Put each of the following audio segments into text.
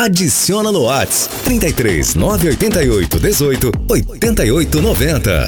Adiciona no WhatsApp 33 988 18 88 90.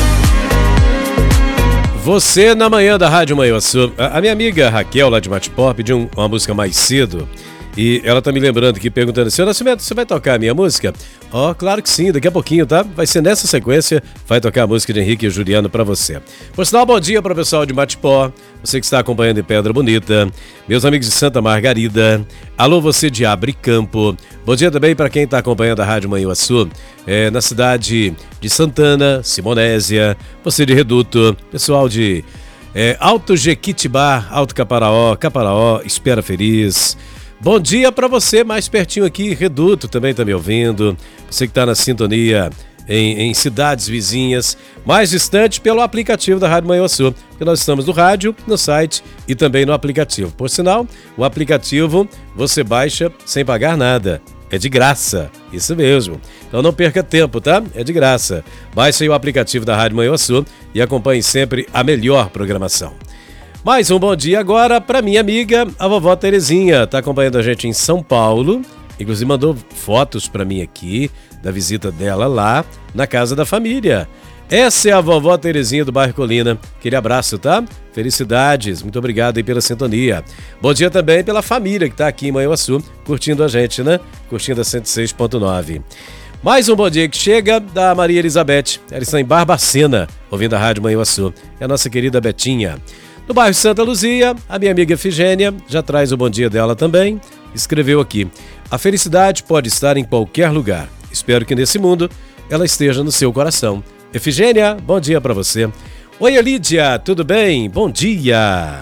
Você na manhã da Rádio Manhuaçu. A minha amiga Raquel, lá de Matipó, pediu uma música mais cedo. E ela tá me lembrando aqui, perguntando: Seu Nascimento, você vai tocar a minha música? Claro que sim, daqui a pouquinho, tá? Vai ser nessa sequência, vai tocar a música de Henrique e Juliano pra você. Por sinal, bom dia para o pessoal de Matipó, você que está acompanhando em Pedra Bonita, meus amigos de Santa Margarida, alô você de Abre Campo, bom dia também para quem está acompanhando a Rádio Manhuaçu, na cidade de Santana, Simonésia, você de Reduto, pessoal de Alto Jequitibá, Alto Caparaó, Espera Feliz. Bom dia para você, mais pertinho aqui, Reduto também está me ouvindo. Você que está na sintonia em cidades vizinhas, mais distante pelo aplicativo da Rádio Manhuaçu, porque nós estamos no rádio, no site e também no aplicativo. Por sinal, o aplicativo você baixa sem pagar nada, é de graça, isso mesmo. Então não perca tempo, tá? É de graça. Baixe aí o aplicativo da Rádio Manhuaçu e acompanhe sempre a melhor programação. Mais um bom dia agora para minha amiga, a vovó Terezinha, está acompanhando a gente em São Paulo, inclusive mandou fotos para mim aqui da visita dela lá na casa da família. Essa é a vovó Terezinha do bairro Colina, aquele abraço, tá? Felicidades, muito obrigado aí pela sintonia. Bom dia também pela família que está aqui em Manhuaçu, curtindo a gente, né? Curtindo a 106.9. Mais um bom dia que chega da Maria Elizabeth, ela está em Barbacena, ouvindo a Rádio Manhuaçu, é a nossa querida Betinha. No bairro Santa Luzia, a minha amiga Efigênia já traz o bom dia dela também. Escreveu aqui: a felicidade pode estar em qualquer lugar. Espero que nesse mundo ela esteja no seu coração. Efigênia, bom dia para você. Oi, Lídia, tudo bem? Bom dia.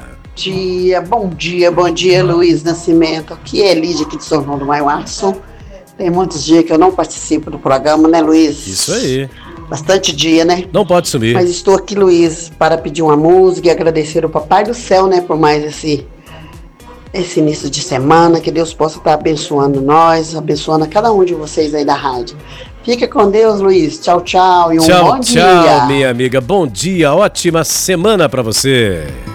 Bom dia, Luiz Nascimento. Aqui é Lídia, aqui de São João do Manhuaçu. Tem muitos dias que eu não participo do programa, né, Luiz? Isso aí. Bastante dia, né? Não pode sumir. Mas estou aqui, Luiz, para pedir uma música e agradecer ao Papai do Céu, né, por mais esse início de semana, que Deus possa estar abençoando nós, abençoando a cada um de vocês aí da rádio. Fica com Deus, Luiz. Tchau, tchau e bom dia. Tchau, minha amiga. Bom dia, ótima semana para você.